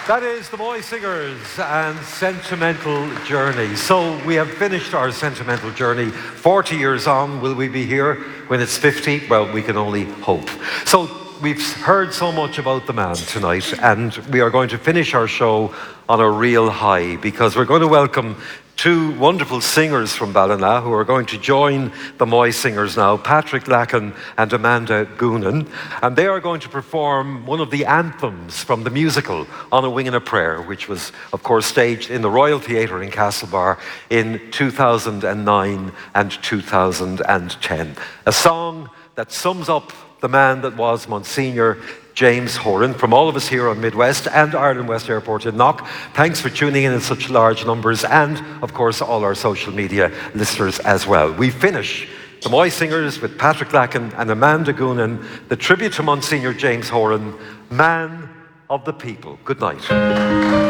That is the Moy Singers and Sentimental Journey. So we have finished our sentimental journey. 40 years on, will we be here when it's 50? Well, we can only hope. So we've heard so much about the man tonight, and we are going to finish our show on a real high because we're going to welcome two wonderful singers from Ballina who are going to join the Moy Singers now, Patrick Lacken and Amanda Goonan. And they are going to perform one of the anthems from the musical On a Wing and a Prayer, which was, of course, staged in the Royal Theatre in Castlebar in 2009 and 2010. A song that sums up the man that was Monsignor James Horan. From all of us here on Midwest and Ireland West Airport in Knock, thanks for tuning in such large numbers, and of course all our social media listeners as well. We finish the Moy Singers with Patrick Lacken and Amanda Goonan, the tribute to Monsignor James Horan, Man of the People. Good night.